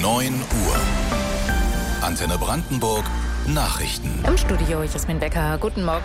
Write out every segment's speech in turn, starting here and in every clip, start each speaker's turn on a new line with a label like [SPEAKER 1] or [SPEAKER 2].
[SPEAKER 1] 9 Uhr. Antenne Brandenburg Nachrichten.
[SPEAKER 2] Im Studio Jasmin Becker. Guten Morgen.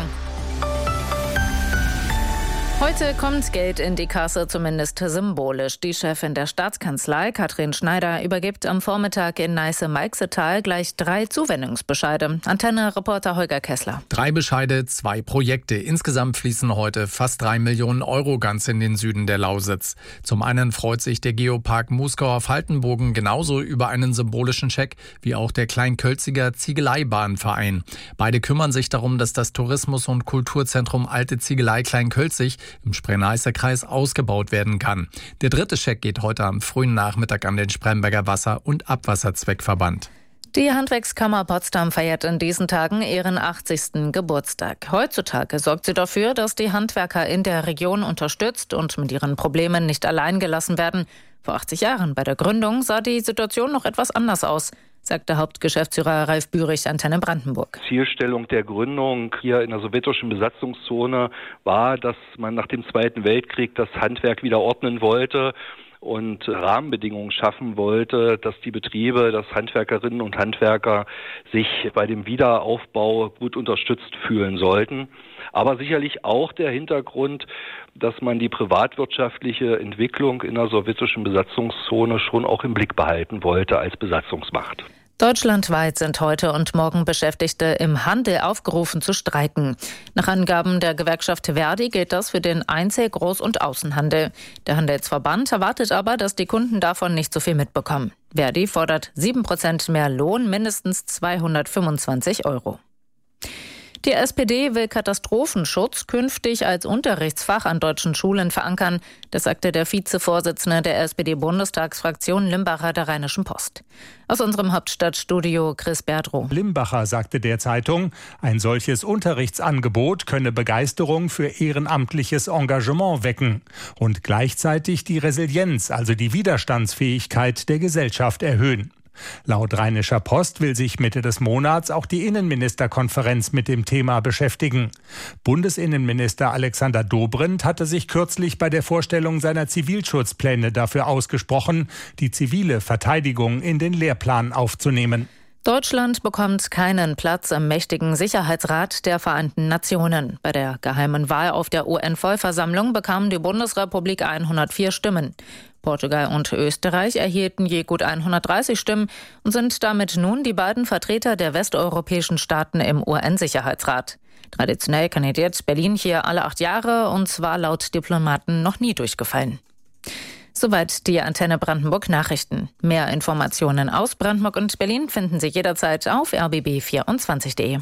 [SPEAKER 2] Heute kommt Geld in die Kasse, zumindest symbolisch. Die Chefin der Staatskanzlei, Katrin Schneider, übergibt am Vormittag in Neiße-Meixetal gleich 3 Zuwendungsbescheide. Antenne-Reporter Holger Kessler.
[SPEAKER 3] 3 Bescheide, 2 Projekte. Insgesamt fließen heute fast 3 Millionen Euro ganz in den Süden der Lausitz. Zum einen freut sich der Geopark Muskauer-Faltenbogen genauso über einen symbolischen Scheck wie auch der Kleinkölziger Ziegeleibahnverein. Beide kümmern sich darum, dass das Tourismus- und Kulturzentrum Alte Ziegelei Kleinkölzig im Spree-Neiße-Kreis ausgebaut werden kann. Der 3. Scheck geht heute am frühen Nachmittag an den Spremberger Wasser- und Abwasserzweckverband.
[SPEAKER 2] Die Handwerkskammer Potsdam feiert in diesen Tagen ihren 80. Geburtstag. Heutzutage sorgt sie dafür, dass die Handwerker in der Region unterstützt und mit ihren Problemen nicht allein gelassen werden. Vor 80 Jahren bei der Gründung sah die Situation noch etwas anders aus, sagte Hauptgeschäftsführer Ralf Bührig, Antenne Brandenburg.
[SPEAKER 4] Zielstellung der Gründung hier in der sowjetischen Besatzungszone war, dass man nach dem Zweiten Weltkrieg das Handwerk wieder ordnen wollte und Rahmenbedingungen schaffen wollte, dass die Betriebe, dass Handwerkerinnen und Handwerker sich bei dem Wiederaufbau gut unterstützt fühlen sollten. Aber sicherlich auch der Hintergrund, dass man die privatwirtschaftliche Entwicklung in der sowjetischen Besatzungszone schon auch im Blick behalten wollte als Besatzungsmacht.
[SPEAKER 2] Deutschlandweit sind heute und morgen Beschäftigte im Handel aufgerufen zu streiken. Nach Angaben der Gewerkschaft Verdi gilt das für den Einzel-, Groß- und Außenhandel. Der Handelsverband erwartet aber, dass die Kunden davon nicht so viel mitbekommen. Verdi fordert 7% mehr Lohn, mindestens 225 €. Die SPD will Katastrophenschutz künftig als Unterrichtsfach an deutschen Schulen verankern. Das sagte der Vizevorsitzende der SPD-Bundestagsfraktion Limbacher der Rheinischen Post. Aus unserem Hauptstadtstudio Chris Berdrow.
[SPEAKER 5] Limbacher sagte der Zeitung, ein solches Unterrichtsangebot könne Begeisterung für ehrenamtliches Engagement wecken und gleichzeitig die Resilienz, also die Widerstandsfähigkeit der Gesellschaft erhöhen. Laut Rheinischer Post will sich Mitte des Monats auch die Innenministerkonferenz mit dem Thema beschäftigen. Bundesinnenminister Alexander Dobrindt hatte sich kürzlich bei der Vorstellung seiner Zivilschutzpläne dafür ausgesprochen, die zivile Verteidigung in den Lehrplan aufzunehmen.
[SPEAKER 2] Deutschland bekommt keinen Platz im mächtigen Sicherheitsrat der Vereinten Nationen. Bei der geheimen Wahl auf der UN-Vollversammlung bekam die Bundesrepublik 104 Stimmen. Portugal und Österreich erhielten je gut 130 Stimmen und sind damit nun die beiden Vertreter der westeuropäischen Staaten im UN-Sicherheitsrat. Traditionell kandidiert Berlin hier alle 8 Jahre und war laut Diplomaten noch nie durchgefallen. Soweit die Antenne Brandenburg Nachrichten. Mehr Informationen aus Brandenburg und Berlin finden Sie jederzeit auf rbb24.de.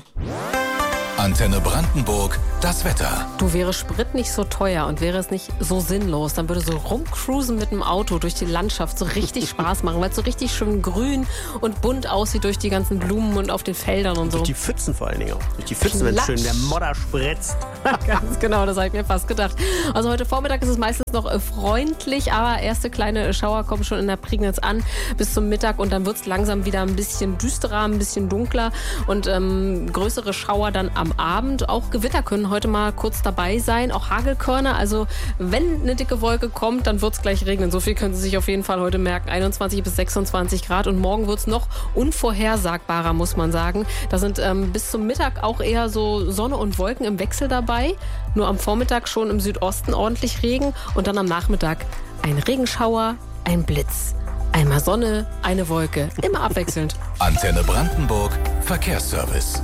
[SPEAKER 1] Antenne Brandenburg, das Wetter.
[SPEAKER 6] Du, wäre Sprit nicht so teuer und wäre es nicht so sinnlos, dann würde so rumcruisen mit dem Auto durch die Landschaft so richtig Spaß machen, weil es so richtig schön grün und bunt aussieht durch die ganzen Blumen und auf den Feldern und so.
[SPEAKER 7] Durch die Pfützen vor allen Dingen auch. Durch die Pfützen, wenn es schön der Modder spritzt.
[SPEAKER 6] Ganz genau, das habe ich mir fast gedacht. Also heute Vormittag ist es meistens noch freundlich, aber erste kleine Schauer kommen schon in der Prignitz an bis zum Mittag und dann wird es langsam wieder ein bisschen düsterer, ein bisschen dunkler und größere Schauer dann am Abend. Auch Gewitter können heute mal kurz dabei sein, auch Hagelkörner. Also wenn eine dicke Wolke kommt, dann wird es gleich regnen. So viel können Sie sich auf jeden Fall heute merken. 21 bis 26 Grad und morgen wird es noch unvorhersagbarer, muss man sagen. Da sind bis zum Mittag auch eher so Sonne und Wolken im Wechsel dabei. Nur am Vormittag schon im Südosten ordentlich Regen und dann am Nachmittag ein Regenschauer, ein Blitz. Einmal Sonne, eine Wolke. Immer abwechselnd.
[SPEAKER 1] Antenne Brandenburg, Verkehrsservice.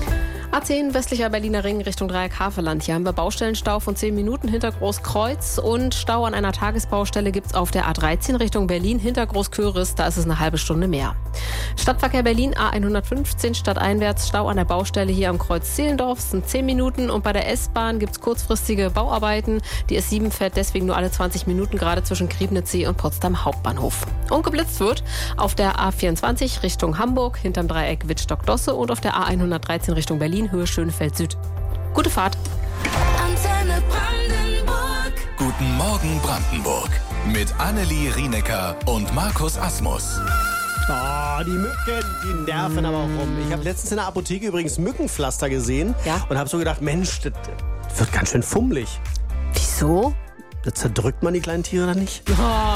[SPEAKER 6] A10 westlicher Berliner Ring Richtung Dreieck Havelland. Hier haben wir Baustellenstau von 10 Minuten hinter Großkreuz und Stau an einer Tagesbaustelle gibt es auf der A13 Richtung Berlin hinter Großköris. Da ist es eine halbe Stunde mehr. Stadtverkehr Berlin A115 stadteinwärts. Stau an der Baustelle hier am Kreuz Zehlendorf sind 10 Minuten und bei der S-Bahn gibt es kurzfristige Bauarbeiten. Die S7 fährt deswegen nur alle 20 Minuten gerade zwischen Griebnitzsee und Potsdam Hauptbahnhof. Und geblitzt wird auf der A24 Richtung Hamburg hinterm Dreieck Wittstock-Dosse und auf der A113 Richtung Berlin Höhe Schönefeld Süd. Gute Fahrt.
[SPEAKER 1] Antenne Brandenburg. Guten Morgen Brandenburg. Mit Annelie Rienecker und Markus Asmus.
[SPEAKER 7] Oh, die Mücken, die nerven aber auch rum. Ich habe letztens in der Apotheke übrigens Mückenpflaster gesehen und habe so gedacht, Mensch, das wird ganz schön fummelig.
[SPEAKER 6] Wieso?
[SPEAKER 7] Da zerdrückt man die kleinen Tiere dann nicht?
[SPEAKER 6] Oh.